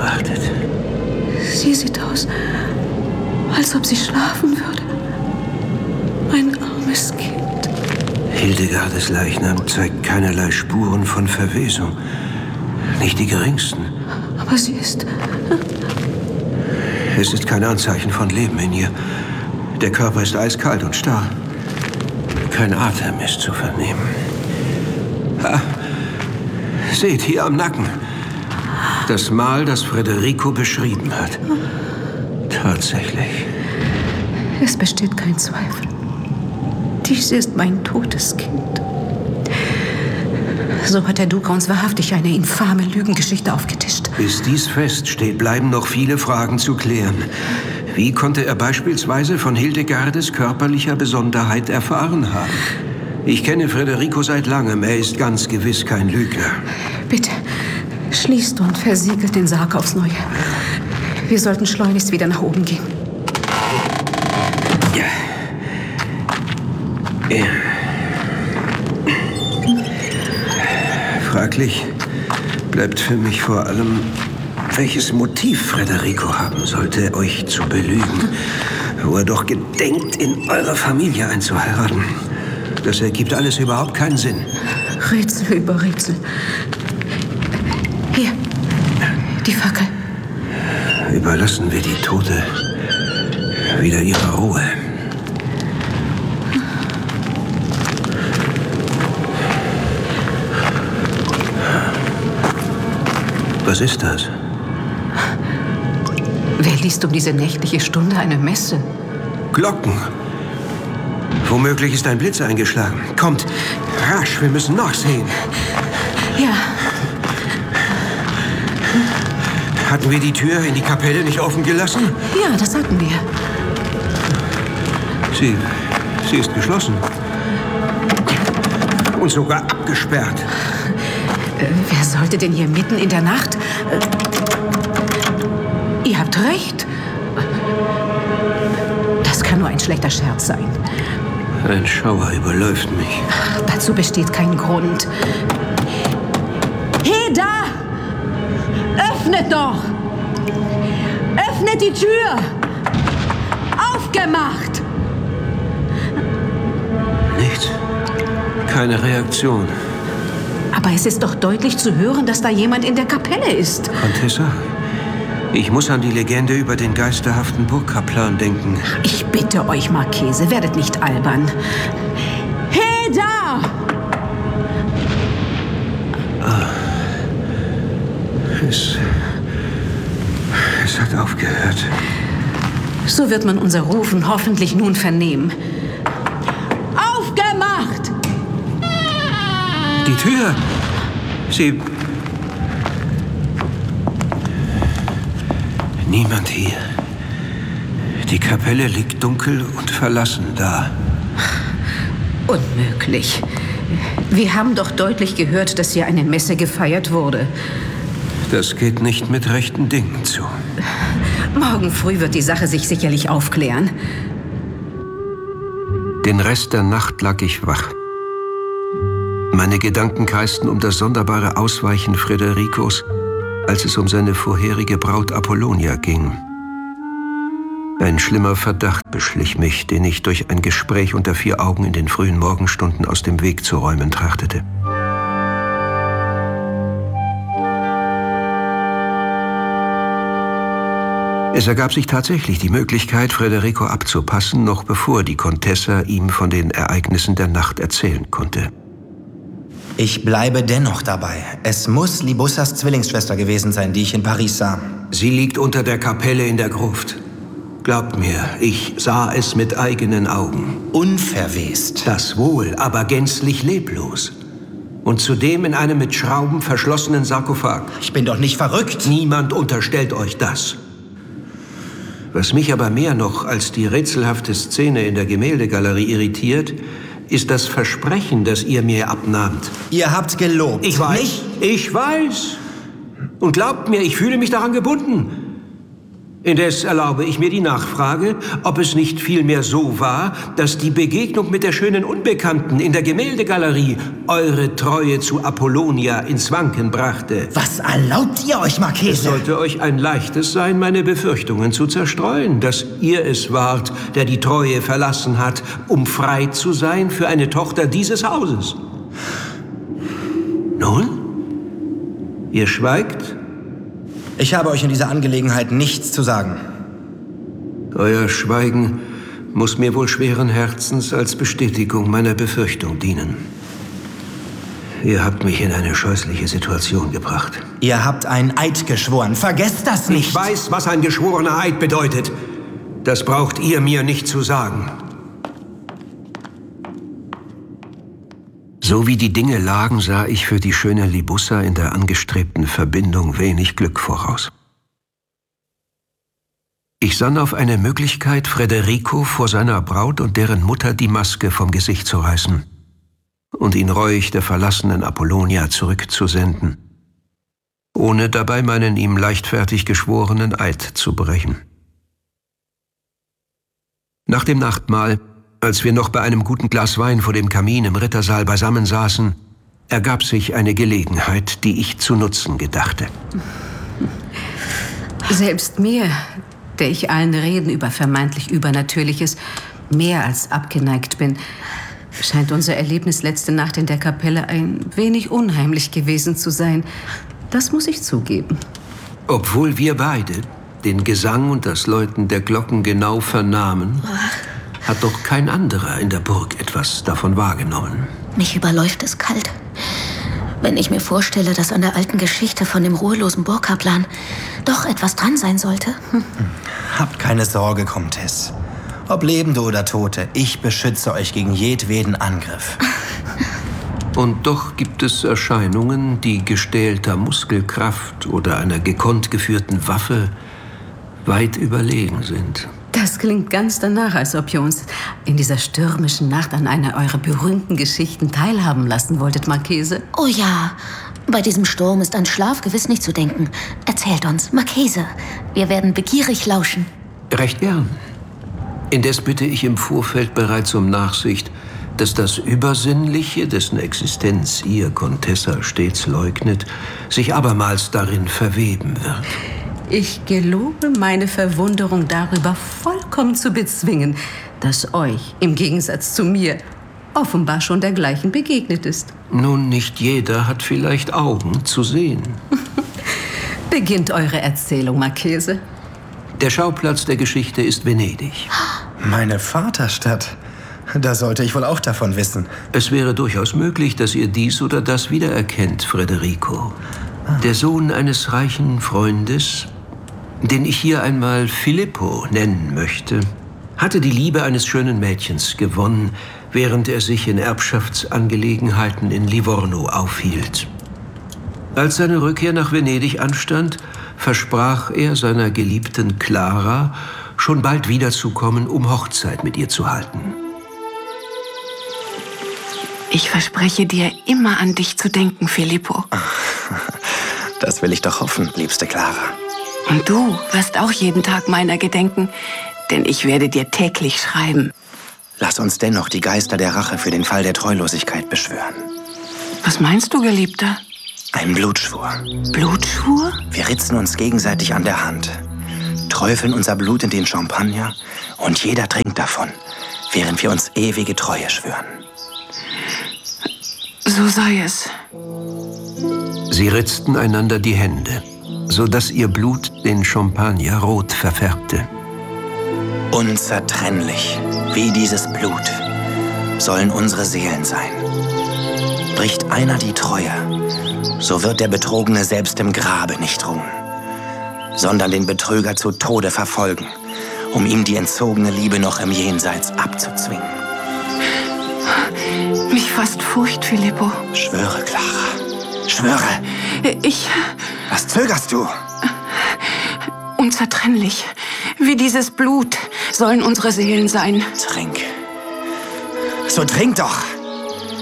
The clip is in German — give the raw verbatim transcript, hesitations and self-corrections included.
beobachtet. Sie sieht aus, als ob sie schlafen würde. Mein armes Kind. Hildegardes Leichnam zeigt keinerlei Spuren von Verwesung. Nicht die geringsten. Aber sie ist... Es ist kein Anzeichen von Leben in ihr. Der Körper ist eiskalt und starr. Kein Atem ist zu vernehmen. Ha. Seht, hier am Nacken. Das Mal, das Federico beschrieben hat. Tatsächlich. Es besteht kein Zweifel. Dies ist mein totes Kind. So hat der Duca uns wahrhaftig eine infame Lügengeschichte aufgetischt. Bis dies feststeht, bleiben noch viele Fragen zu klären. Wie konnte er beispielsweise von Hildegardes körperlicher Besonderheit erfahren haben? Ich kenne Federico seit langem. Er ist ganz gewiss kein Lügner. Bitte, schließt und versiegelt den Sarg aufs Neue. Wir sollten schleunigst wieder nach oben gehen. Ja. Ja. Fraglich bleibt für mich vor allem, welches Motiv Federico haben sollte, euch zu belügen, wo er doch gedenkt, in eure Familie einzuheiraten. Das ergibt alles überhaupt keinen Sinn. Rätsel über Rätsel. Hier, die Fackel. Überlassen wir die Tote wieder ihrer Ruhe. Was ist das? Wer liest um diese nächtliche Stunde eine Messe? Glocken. Womöglich ist ein Blitz eingeschlagen. Kommt, rasch, wir müssen nachsehen. Ja. Hatten wir die Tür in die Kapelle nicht offen gelassen? Ja, das hatten wir. Sie, sie ist geschlossen. Und sogar abgesperrt. Äh, wer sollte denn hier mitten in der Nacht... Äh, ihr habt recht. Das kann nur ein schlechter Scherz sein. Ein Schauer überläuft mich. Ach, dazu besteht kein Grund. Hey, da! Öffnet doch! Öffnet die Tür! Aufgemacht! Nichts. Keine Reaktion. Aber es ist doch deutlich zu hören, dass da jemand in der Kapelle ist. Contessa, ich muss an die Legende über den geisterhaften Burgkaplan denken. Ich bitte euch, Marchese, werdet nicht albern. Hey, da! Ah. Es... Es hat aufgehört. So wird man unser Rufen hoffentlich nun vernehmen. Aufgemacht! Die Tür! Sie... Niemand hier. Die Kapelle liegt dunkel und verlassen da. Unmöglich. Wir haben doch deutlich gehört, dass hier eine Messe gefeiert wurde. Das geht nicht mit rechten Dingen zu. Morgen früh wird die Sache sich sicherlich aufklären. Den Rest der Nacht lag ich wach. Meine Gedanken kreisten um das sonderbare Ausweichen Fredericos, als es um seine vorherige Braut Apollonia ging. Ein schlimmer Verdacht beschlich mich, den ich durch ein Gespräch unter vier Augen in den frühen Morgenstunden aus dem Weg zu räumen trachtete. Es ergab sich tatsächlich die Möglichkeit, Federico abzupassen, noch bevor die Contessa ihm von den Ereignissen der Nacht erzählen konnte. Ich bleibe dennoch dabei. Es muss Libussas Zwillingsschwester gewesen sein, die ich in Paris sah. Sie liegt unter der Kapelle in der Gruft. Glaubt mir, ich sah es mit eigenen Augen. Unverwest. Das wohl, aber gänzlich leblos. Und zudem in einem mit Schrauben verschlossenen Sarkophag. Ich bin doch nicht verrückt. Niemand unterstellt euch das. Was mich aber mehr noch als die rätselhafte Szene in der Gemäldegalerie irritiert, ist das Versprechen, das ihr mir abnahmt. Ihr habt gelobt. Ich weiß. Mich? Ich weiß. Und glaubt mir, ich fühle mich daran gebunden. Indes erlaube ich mir die Nachfrage, ob es nicht vielmehr so war, dass die Begegnung mit der schönen Unbekannten in der Gemäldegalerie eure Treue zu Apollonia ins Wanken brachte. Was erlaubt ihr euch, Marchese? Es sollte euch ein leichtes sein, meine Befürchtungen zu zerstreuen, dass ihr es wart, der die Treue verlassen hat, um frei zu sein für eine Tochter dieses Hauses. Nun? Ihr schweigt? Ich habe euch in dieser Angelegenheit nichts zu sagen. Euer Schweigen muss mir wohl schweren Herzens als Bestätigung meiner Befürchtung dienen. Ihr habt mich in eine scheußliche Situation gebracht. Ihr habt einen Eid geschworen. Vergesst das nicht. Ich weiß, was ein geschworener Eid bedeutet. Das braucht ihr mir nicht zu sagen. So wie die Dinge lagen, sah ich für die schöne Libussa in der angestrebten Verbindung wenig Glück voraus. Ich sann auf eine Möglichkeit, Federico vor seiner Braut und deren Mutter die Maske vom Gesicht zu reißen und ihn reuig der verlassenen Apollonia zurückzusenden, ohne dabei meinen ihm leichtfertig geschworenen Eid zu brechen. Nach dem Nachtmahl, als wir noch bei einem guten Glas Wein vor dem Kamin im Rittersaal beisammen saßen, ergab sich eine Gelegenheit, die ich zu nutzen gedachte. Selbst mir, der ich allen Reden über vermeintlich Übernatürliches mehr als abgeneigt bin, scheint unser Erlebnis letzte Nacht in der Kapelle ein wenig unheimlich gewesen zu sein. Das muss ich zugeben. Obwohl wir beide den Gesang und das Läuten der Glocken genau vernahmen, hat doch kein anderer in der Burg etwas davon wahrgenommen. Mich überläuft es kalt. Wenn ich mir vorstelle, dass an der alten Geschichte von dem ruhelosen Burgkaplan doch etwas dran sein sollte. Hm. Habt keine Sorge, Comtesse. Ob Lebende oder Tote, ich beschütze euch gegen jedweden Angriff. Und doch gibt es Erscheinungen, die gestählter Muskelkraft oder einer gekonnt geführten Waffe weit überlegen sind. Das klingt ganz danach, als ob ihr uns in dieser stürmischen Nacht an einer eurer berühmten Geschichten teilhaben lassen wolltet, Marchese. Oh ja, bei diesem Sturm ist an Schlaf gewiss nicht zu denken. Erzählt uns, Marchese, wir werden begierig lauschen. Recht gern. Indes bitte ich im Vorfeld bereits um Nachsicht, dass das Übersinnliche, dessen Existenz ihr, Contessa, stets leugnet, sich abermals darin verweben wird. Ich gelobe meine Verwunderung darüber vollkommen zu bezwingen, dass euch, im Gegensatz zu mir, offenbar schon dergleichen begegnet ist. Nun, nicht jeder hat vielleicht Augen zu sehen. Beginnt eure Erzählung, Marchese. Der Schauplatz der Geschichte ist Venedig. Meine Vaterstadt. Da sollte ich wohl auch davon wissen. Es wäre durchaus möglich, dass ihr dies oder das wiedererkennt, Federico. Der Sohn eines reichen Freundes, den ich hier einmal Filippo nennen möchte, hatte die Liebe eines schönen Mädchens gewonnen, während er sich in Erbschaftsangelegenheiten in Livorno aufhielt. Als seine Rückkehr nach Venedig anstand, versprach er seiner geliebten Clara, schon bald wiederzukommen, um Hochzeit mit ihr zu halten. Ich verspreche dir, immer an dich zu denken, Filippo. Das will ich doch hoffen, liebste Clara. Und du wirst auch jeden Tag meiner gedenken, denn ich werde dir täglich schreiben. Lass uns dennoch die Geister der Rache für den Fall der Treulosigkeit beschwören. Was meinst du, Geliebter? Ein Blutschwur. Blutschwur? Wir ritzen uns gegenseitig an der Hand, träufeln unser Blut in den Champagner und jeder trinkt davon, während wir uns ewige Treue schwören. So sei es. Sie ritzten einander die Hände, sodass ihr Blut den Champagner rot verfärbte. Unzertrennlich, wie dieses Blut, sollen unsere Seelen sein. Bricht einer die Treue, so wird der Betrogene selbst im Grabe nicht ruhen, sondern den Betrüger zu Tode verfolgen, um ihm die entzogene Liebe noch im Jenseits abzuzwingen. Mich fasst Furcht, Filippo. Schwöre, Clara. Schwöre. Ich... Was zögerst du? Unzertrennlich. Wie dieses Blut sollen unsere Seelen sein. Trink. So trink doch.